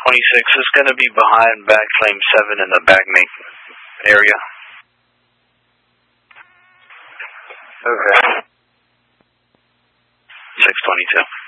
26 is going to be behind back flame 7 in the back make area. Okay. 622.